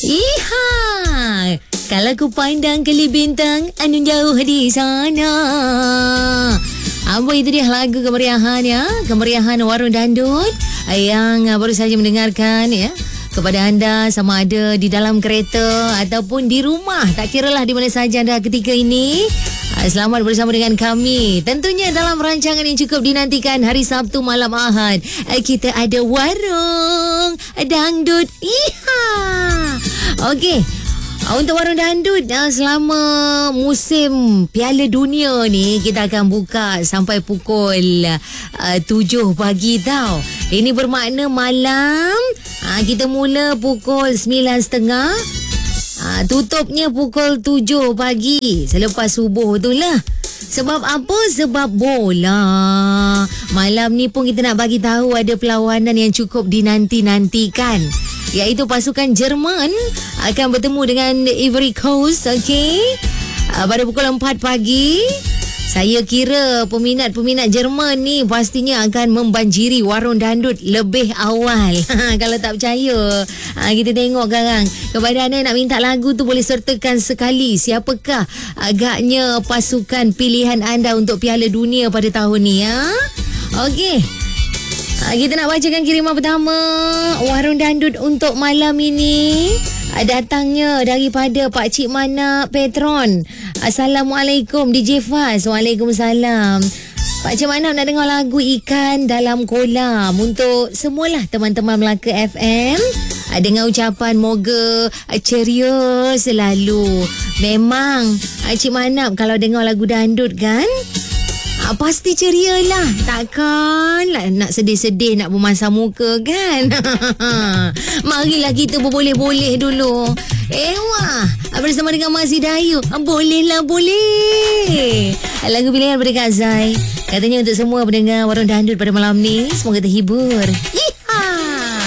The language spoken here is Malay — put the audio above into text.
Iha, kalau ku pandang keli bintang anu jauh di sana. Apa itu dia lagu kemeriahan ya, kemeriahan Warung Dandut yang baru saja mendengarkan ya. Kepada anda sama ada di dalam kereta ataupun di rumah, tak kiralah di mana saja anda ketika ini. Selamat bersama dengan kami. Tentunya dalam rancangan yang cukup dinantikan hari Sabtu malam Ahad. Kita ada Warung Dangdut. Iha. Okey. Untuk Warung Dangdut selama musim Piala Dunia ni kita akan buka sampai pukul 7 pagi tau. Ini bermakna malam kita mula pukul 9.30. Tutupnya pukul 7 pagi selepas subuh tu lah. Sebab apa? Sebab bola. Malam ni pun kita nak bagi tahu ada perlawanan yang cukup dinanti-nantikan, iaitu pasukan Jerman akan bertemu dengan Ivory Coast, okey, pada pukul 4 pagi. Saya kira peminat-peminat Jerman ni pastinya akan membanjiri Warung Dangdut lebih awal. Kalau tak percaya, kita tengok sekarang. Kepada anda nak minta lagu tu boleh sertakan sekali siapakah agaknya pasukan pilihan anda untuk Piala Dunia pada tahun ni ya. Okey. Kita nak bacakan kiriman pertama Warung Dangdut untuk malam ini. Datangnya daripada Pak Cik Mana Petron. Assalamualaikum DJ Faz. Waalaikumsalam. Pak Cik Mana nak dengar lagu Ikan Dalam Kolam untuk semualah teman-teman Melaka FM. Dengan ucapan moga ceria selalu. Memang Cik Manap kalau dengar lagu dangdut kan, pasti ceria lah. Takkan lah nak sedih-sedih, nak bermasam muka kan. Marilah kita berboleh-boleh dulu. Wah, bersama dengan Mak Zidayu. Bolehlah, boleh. Lagu pilihan daripada Kak Zai. Katanya untuk semua pendengar Warung Dangdut pada malam ni, semoga terhibur.